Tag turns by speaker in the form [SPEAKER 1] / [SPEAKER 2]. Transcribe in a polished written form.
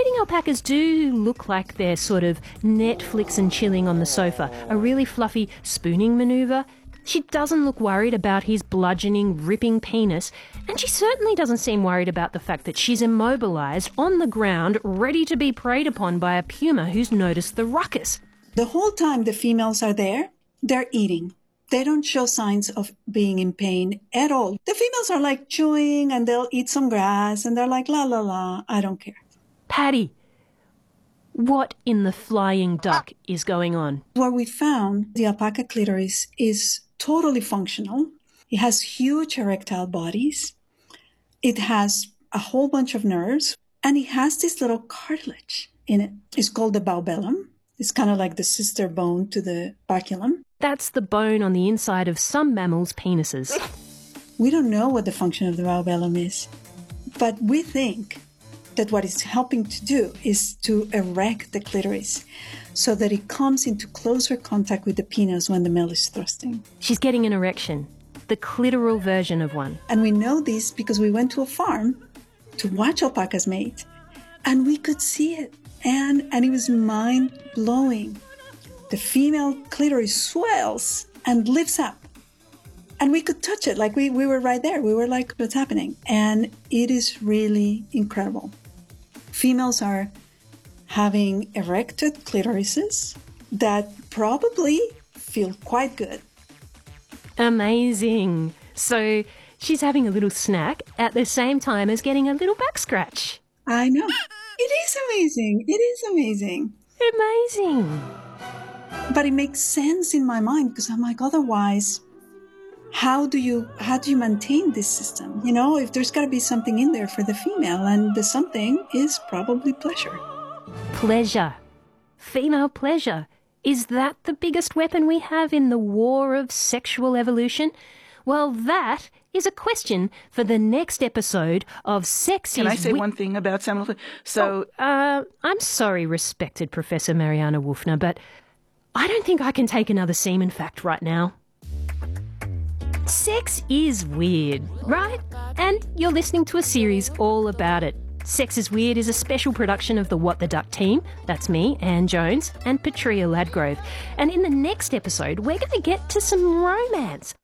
[SPEAKER 1] mating alpacas do look like they're sort of Netflix and chilling on the sofa, a really fluffy spooning manoeuvre. She doesn't look worried about his bludgeoning, ripping penis, and she certainly doesn't seem worried about the fact that she's immobilised on the ground, ready to be preyed upon by a puma who's noticed the ruckus.
[SPEAKER 2] The whole time the females are there, they're eating. They don't show signs of being in pain at all. The females are like chewing and they'll eat some grass and they're like, la, la, la, I don't care.
[SPEAKER 1] Patty, what in the flying duck is going on?
[SPEAKER 2] What we found, the alpaca clitoris is totally functional. It has huge erectile bodies. It has a whole bunch of nerves, and it has this little cartilage in it. It's called the baubellum. It's kind of like the sister bone to the baculum.
[SPEAKER 1] That's the bone on the inside of some mammals' penises.
[SPEAKER 2] We don't know what the function of the baubellum is, but we think that what it's helping to do is to erect the clitoris so that it comes into closer contact with the penis when the male is thrusting.
[SPEAKER 1] She's getting an erection, the clitoral version of one.
[SPEAKER 2] And we know this because we went to a farm to watch alpacas mate, and we could see it, and it was mind-blowing. The female clitoris swells and lifts up, and we could touch it, like we were right there. We were like, what's happening? And it is really incredible. Females are having erected clitorises that probably feel quite good.
[SPEAKER 1] Amazing. So she's having a little snack at the same time as getting a little back scratch.
[SPEAKER 2] I know. It is amazing. It is amazing.
[SPEAKER 1] Amazing.
[SPEAKER 2] But it makes sense in my mind because I'm like, otherwise, how do you maintain this system? You know, if there's got to be something in there for the female, and the something is probably pleasure.
[SPEAKER 1] Pleasure. Female pleasure. Is that the biggest weapon we have in the war of sexual evolution? Well, that is a question for the next episode of Sex
[SPEAKER 3] Can I say one thing about seminal?
[SPEAKER 1] I'm sorry, respected Professor Mariana Woofner, but I don't think I can take another semen fact right now. Sex is weird, right? And you're listening to a series all about it. Sex is Weird is a special production of the What the Duck team. That's me, Anne Jones, and Petria Ladgrove. And in the next episode, we're going to get to some romance.